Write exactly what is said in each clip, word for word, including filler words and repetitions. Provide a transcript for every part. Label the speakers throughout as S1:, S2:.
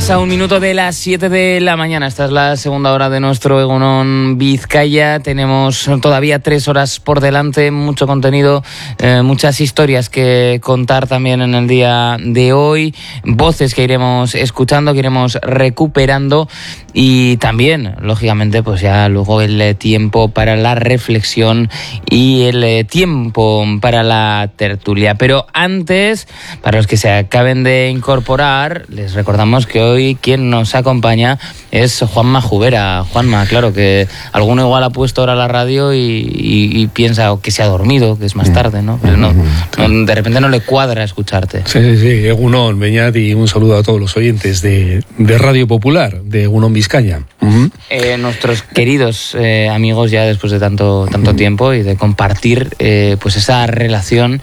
S1: A un minuto de las siete de la mañana. Esta es la segunda hora de nuestro Egunon Vizcaya. Tenemos todavía tres horas por delante, mucho contenido, eh, muchas historias que contar también en el día de hoy, voces que iremos escuchando, que iremos recuperando y también, lógicamente, pues ya luego el tiempo para la reflexión y el tiempo para la tertulia. Pero antes, para los que se acaben de incorporar, les recordamos que hoy quien nos acompaña es Juanma Jubera. Juanma, claro que alguno igual ha puesto ahora la radio y, y, y piensa que se ha dormido, que es más tarde, ¿no? Pero no, no, de repente no le cuadra escucharte.
S2: Sí, sí, sí. Egunon, Beñat, y un saludo a todos los oyentes de, de Radio Popular, de Egunon Vizcaya. Uh-huh.
S1: Eh, nuestros queridos eh, amigos ya después de tanto, tanto uh-huh. tiempo y de compartir eh, pues esa relación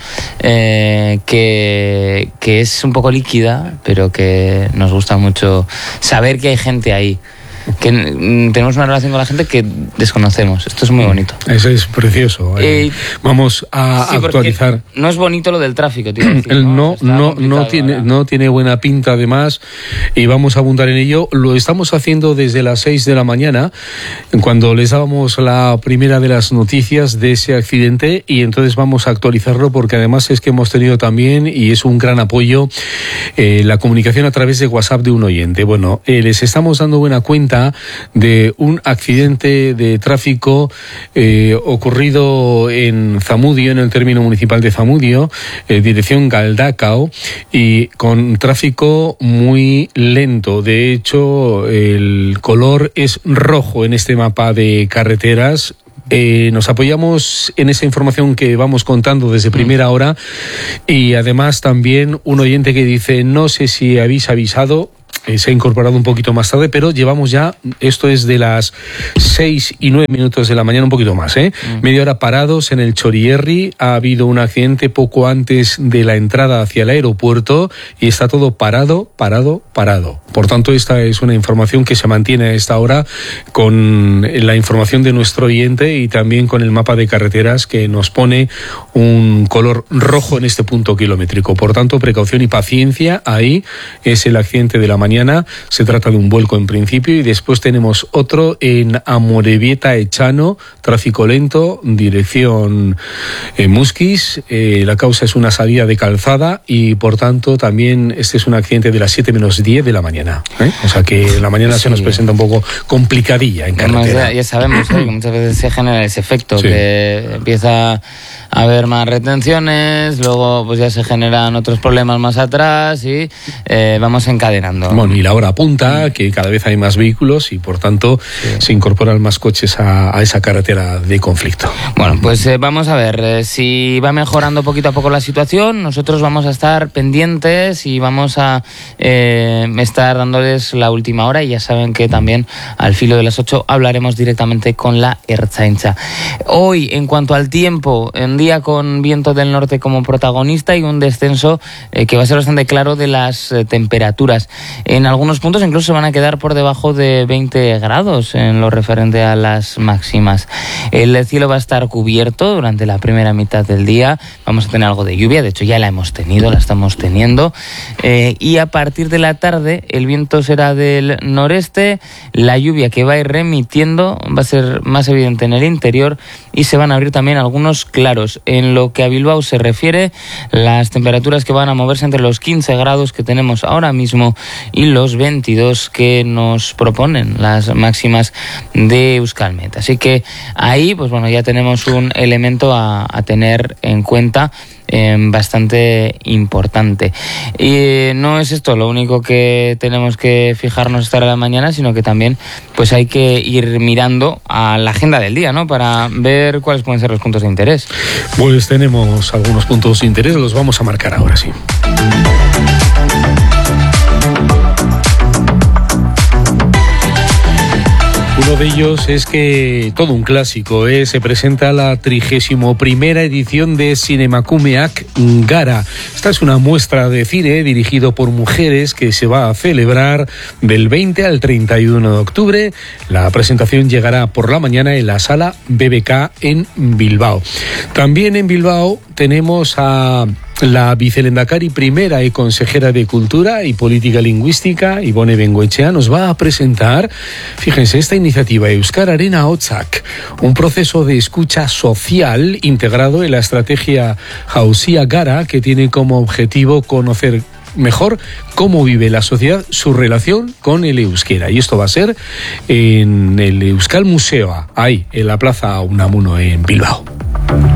S1: eh, que, que es un poco líquida, pero que nos gusta mucho saber que hay gente ahí, que tenemos una relación con la gente que desconocemos. Esto es muy bonito.
S2: Eso es precioso. Eh, eh, Vamos a sí, actualizar.
S1: No es bonito lo del tráfico, tío. Decir,
S2: no, no, no, no tiene, no tiene buena pinta además, y vamos a abundar en ello. Lo estamos haciendo desde las seis de la mañana, cuando les dábamos la primera de las noticias de ese accidente, y entonces vamos a actualizarlo porque además es que hemos tenido también, y es un gran apoyo, eh, la comunicación a través de WhatsApp de un oyente. Bueno, eh, les estamos dando buena cuenta de un accidente de tráfico eh, ocurrido en Zamudio, en el término municipal de Zamudio, eh, dirección Galdacao, y con tráfico muy lento. De hecho, el color es rojo en este mapa de carreteras. Eh, nos apoyamos en esa información que vamos contando desde primera hora, y además también un oyente que dice: no sé si habéis avisado. Eh, se ha incorporado un poquito más tarde, pero llevamos ya, esto es de las seis y nueve minutos de la mañana, un poquito más, ¿eh? Mm. Media hora parados en el Chorierri. Ha habido un accidente poco antes de la entrada hacia el aeropuerto y está todo parado, parado, parado. Por tanto, esta es una información que se mantiene a esta hora con la información de nuestro oyente y también con el mapa de carreteras que nos pone un color rojo en este punto kilométrico. Por tanto, precaución y paciencia. Ahí es el accidente de la mañana. Se trata de un vuelco en principio, y después tenemos otro en Amorebieta Echano, tráfico lento, dirección eh, Musquis. Eh, la causa es una salida de calzada y por tanto también este es un accidente de las siete menos diez de la mañana. ¿eh? O sea que la mañana sí. se nos presenta un poco complicadilla en carretera.
S1: Ya, ya sabemos ¿eh? que muchas veces se genera ese efecto, sí. que empieza a haber más retenciones, luego pues ya se generan otros problemas más atrás y eh, vamos encadenando.
S2: Bueno, y la hora apunta, que cada vez hay más vehículos y por tanto sí. se incorporan más coches a, a esa carretera de conflicto.
S1: Bueno, pues eh, vamos a ver eh, si va mejorando poquito a poco la situación. Nosotros vamos a estar pendientes y vamos a eh, estar dándoles la última hora, y ya saben que también al filo de las ocho hablaremos directamente con la Ertzaintza. Hoy, en cuanto al tiempo, en día con viento del norte como protagonista y un descenso eh, que va a ser bastante claro de las eh, temperaturas. En algunos puntos incluso se van a quedar por debajo de veinte grados en lo referente a las máximas. El cielo va a estar cubierto durante la primera mitad del día. Vamos a tener algo de lluvia, de hecho ya la hemos tenido, la estamos teniendo. Eh, y a partir de la tarde el viento será del noreste. La lluvia que va a ir remitiendo va a ser más evidente en el interior y se van a abrir también algunos claros. En lo que a Bilbao se refiere, las temperaturas que van a moverse entre los quince grados que tenemos ahora mismo y los veintidós que nos proponen las máximas de Euskalmet. Así que ahí, pues bueno, ya tenemos un elemento a, a tener en cuenta eh, bastante importante. Y no es esto lo único que tenemos que fijarnos esta hora de la mañana, sino que también pues hay que ir mirando a la agenda del día, ¿no? Para ver cuáles pueden ser los puntos de interés.
S2: Pues tenemos algunos puntos de interés, los vamos a marcar ahora, sí. Uno de ellos es que todo un clásico, ¿eh? Se presenta la trigésimo primera edición de Zinemakumeak Gara. Esta es una muestra de cine dirigido por mujeres que se va a celebrar del veinte al treinta y uno de octubre. La presentación llegará por la mañana en la sala B B K en Bilbao. También en Bilbao tenemos a la vicelendakari primera y consejera de Cultura y Política Lingüística, Ibone Bengoechea, nos va a presentar, fíjense, esta iniciativa Euskararen Ahotsak, un proceso de escucha social integrado en la estrategia Jausia Gara, que tiene como objetivo conocer mejor cómo vive la sociedad su relación con el euskera. Y esto va a ser en el Euskal Museoa, ahí, en la Plaza Unamuno, en Bilbao.